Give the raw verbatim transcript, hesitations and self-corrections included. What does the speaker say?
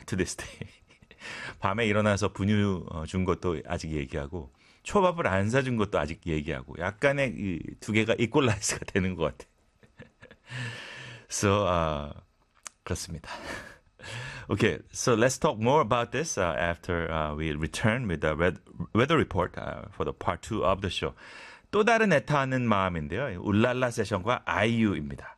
to this day. 밤에 일어나서 분유 준 것도 아직 얘기하고 초밥을 안 사준 것도 아직 얘기하고 약간의 이 두 개가 이퀄라이즈가 되는 것 같아. So, uh, 그렇습니다. Okay, so let's talk more about this uh, after uh, we return with the red, weather report uh, for the part two of the show. 또 다른 애타하는 마음인데요. 울랄라 세션과 아이유입니다.